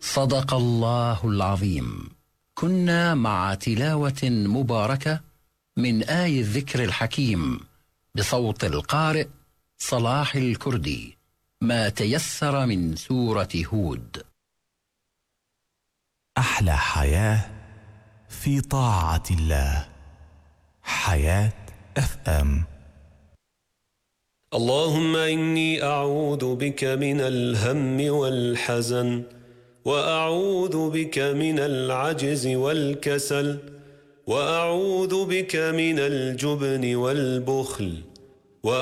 صدق الله العظيم. كنا مع تلاوة مباركة من آي الذكر الحكيم بصوت القارئ صلاح الكردي، ما تيسر من سورة هود. أحلى حياة في طاعة الله. حياة FM. اللهم إني أعوذ بك من الهم والحزن، وأعوذ بك من العجز والكسل، وأعوذ بك من الجبن والبخل،